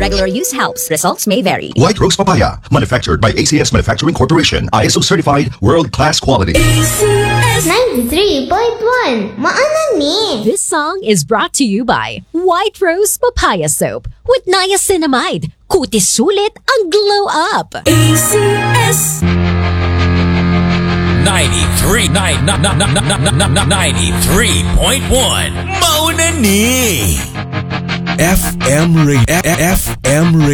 regular use helps. Results may vary. White Rose Papaya, manufactured by ACS Manufacturing Corporation, ISO certified, world-class quality. ACS 93.1, maanan ni. This song is brought to you by White Rose Papaya Soap with niacinamide. Kutis sulit ang glow up. ACS 93.1 Mauna ni FM